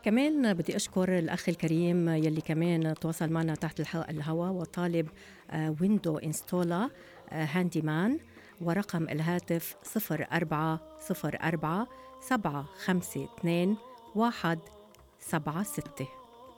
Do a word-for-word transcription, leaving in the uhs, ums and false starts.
كمان بدي أشكر الأخ الكريم يلي كمان تواصل معنا تحت الح- الهواء وطالب ويندو انستولا هاندي مان، ورقم الهاتف صفر أربعة صفر أربعة سبعة خمسة اثنين واحد سبعة ستة.